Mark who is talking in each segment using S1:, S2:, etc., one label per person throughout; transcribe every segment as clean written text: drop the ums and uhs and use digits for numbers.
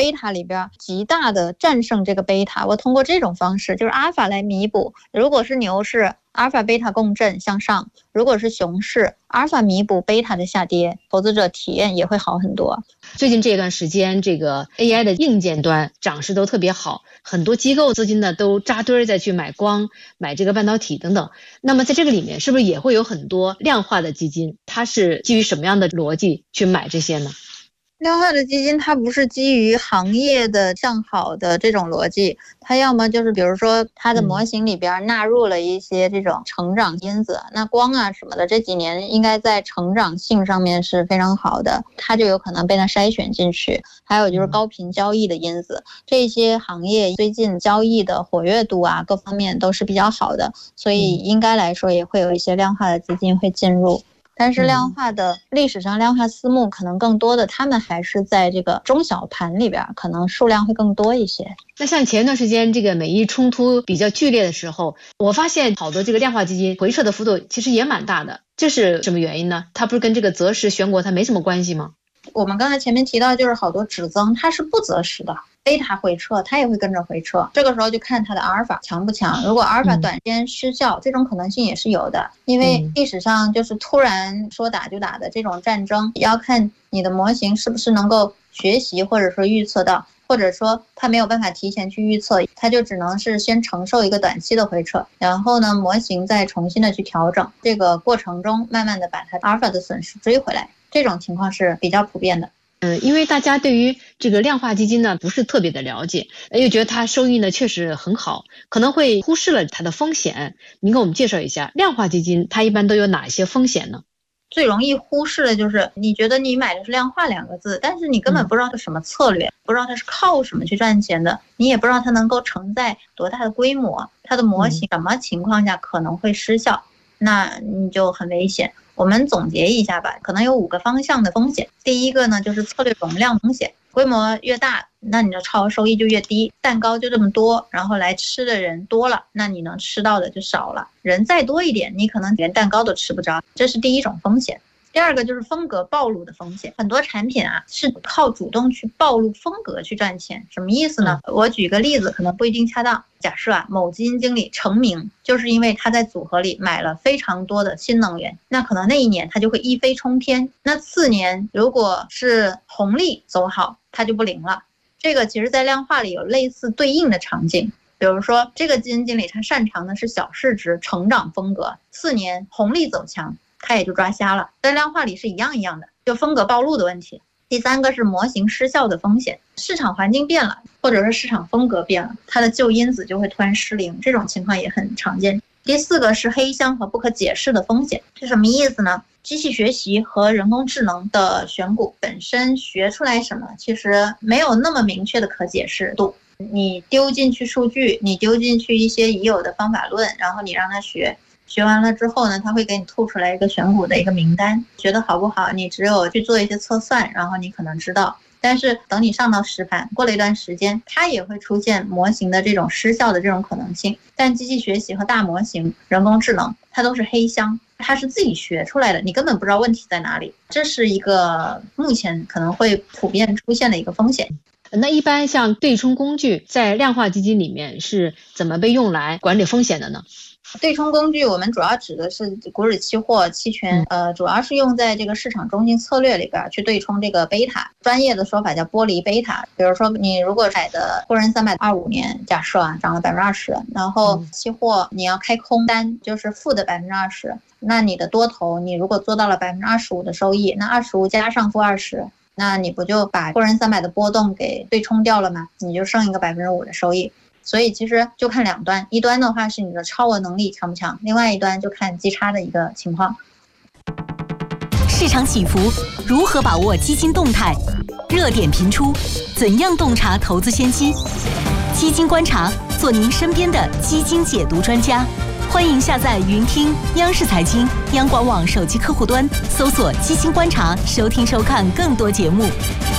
S1: 贝塔里边极大的战胜这个贝塔，我通过这种方式，就是阿尔法来弥补。如果是牛市，阿尔法贝塔共振向上；如果是熊市，阿尔法弥补贝塔的下跌，投资者体验也会好很多。
S2: 最近这段时间，这个 AI 的硬件端涨势都特别好，很多机构资金呢都扎堆再去买光、买这个半导体等等。那么在这个里面，是不是也会有很多量化的基金？它是基于什么样的逻辑去买这些呢？
S1: 量化的基金它不是基于行业的向好的这种逻辑，它要么就是比如说它的模型里边纳入了一些这种成长因子，那光啊什么的这几年应该在成长性上面是非常好的，它就有可能被它筛选进去。还有就是高频交易的因子，这些行业最近交易的活跃度啊各方面都是比较好的，所以应该来说也会有一些量化的基金会进入。但是量化的历史上量化私募可能更多的，他们还是在这个中小盘里边，可能数量会更多一些。
S2: 那像前段时间这个美伊冲突比较剧烈的时候，我发现好多这个量化基金回撤的幅度其实也蛮大的，这是什么原因呢？它不是跟这个择时选股它没什么关系吗？
S1: 我们刚才前面提到，就是好多指增它是不择时的，贝塔回撤它也会跟着回撤，这个时候就看它的阿尔法强不强。如果阿尔法短时间失效，这种可能性也是有的，因为历史上就是突然说打就打的这种战争，也要看你的模型是不是能够学习或者说预测到，或者说它没有办法提前去预测，它就只能是先承受一个短期的回撤，然后呢模型再重新的去调整，这个过程中慢慢的把它阿尔法的损失追回来，这种情况是比较普遍的。
S2: 因为大家对于这个量化基金呢不是特别的了解，又觉得它收益呢确实很好，可能会忽视了它的风险。您给我们介绍一下量化基金它一般都有哪些风险呢？
S1: 最容易忽视的就是你觉得你买的是量化2个字，但是你根本不知道是什么策略，不知道它是靠什么去赚钱的，你也不知道它能够承载多大的规模，它的模型什么情况下可能会失效，那你就很危险。我们总结一下吧，可能有5个方向的风险。第一个呢，就是策略容量风险，规模越大，那你的超额收益就越低，蛋糕就这么多，然后来吃的人多了，那你能吃到的就少了，人再多一点，你可能连蛋糕都吃不着，这是第一种风险。第二个就是风格暴露的风险，很多产品啊是靠主动去暴露风格去赚钱。什么意思呢？我举个例子，可能不一定恰当。假设啊，某基金经理成名，就是因为他在组合里买了非常多的新能源，那可能那一年他就会一飞冲天。那次年如果是红利走好，他就不灵了。这个其实在量化里有类似对应的场景。比如说这个基金经理他擅长的是小市值成长风格，次年红利走强，它也就抓瞎了，在量化里是一样的，就风格暴露的问题。第三个是模型失效的风险，市场环境变了，或者说市场风格变了，它的旧因子就会突然失灵，这种情况也很常见。第四个是黑箱和不可解释的风险，是什么意思呢？机器学习和人工智能的选股本身学出来什么，其实没有那么明确的可解释度。你丢进去数据，你丢进去一些已有的方法论，然后你让它学完了之后呢，他会给你吐出来一个选股的一个名单，学得好不好你只有去做一些测算，然后你可能知道。但是等你上到实盘，过了一段时间，它也会出现模型的这种失效的这种可能性。但机器学习和大模型、人工智能，它都是黑箱，它是自己学出来的，你根本不知道问题在哪里。这是一个目前可能会普遍出现的一个风险。
S2: 那一般像对冲工具在量化基金里面是怎么被用来管理风险的呢？
S1: 对冲工具我们主要指的是股指期货、期权，主要是用在这个市场中性策略里边去对冲这个贝塔，专业的说法叫剥离贝塔。比如说你如果买的沪深325年假设啊涨了20%，然后期货你要开空单就是负的20%，那你的多头你如果做到了25%的收益，那25加上负20，那你不就把沪深300的波动给对冲掉了吗？你就剩一个5%的收益。所以其实就看两端，一端的话是你的超额能力强不强，另外一端就看基差的一个情况。
S3: 市场起伏，如何把握基金动态？热点频出，怎样洞察投资先机？基金观察，做您身边的基金解读专家。欢迎下载云听央视财经、央广网手机客户端，搜索基金观察，收听收看更多节目。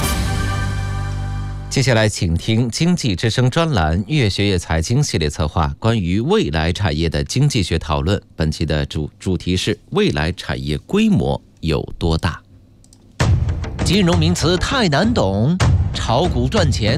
S4: 接下来请听经济之声专栏越学越财经系列策划关于未来产业的经济学讨论，本期的主题是未来产业规模有多大。金融名词太难懂，炒股赚钱